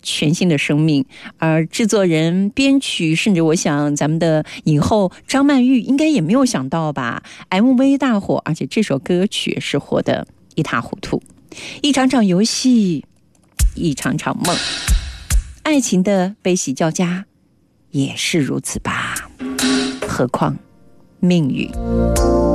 全新的生命，而制作人、编曲，甚至我想咱们的影后张曼玉应该也没有想到吧 ，MV 大火，而且这首歌曲是火得一塌糊涂。一场场游戏，一场场梦，爱情的悲喜交加也是如此吧，何况命运。